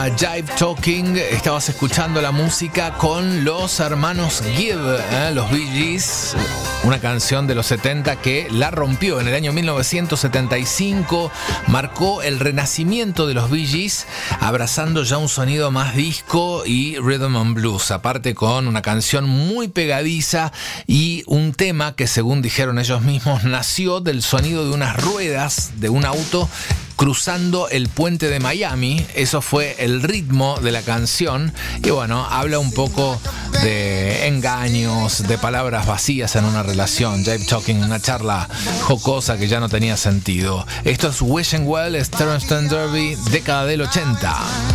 Jive Talking, estabas escuchando la música con los hermanos Gibb, los Bee Gees, una canción de los 70 que la rompió en el año 1975, marcó el renacimiento de los Bee Gees, abrazando ya un sonido más disco y rhythm and blues, aparte con una canción muy pegadiza y un tema que, según dijeron ellos mismos, nació del sonido de unas ruedas de un auto cruzando el puente de Miami. Eso fue el ritmo de la canción y bueno, habla un poco de engaños, de palabras vacías en una relación. Jive Talking, una charla jocosa que ya no tenía sentido. Esto es Wish and Well, Terence Derby, década del 80.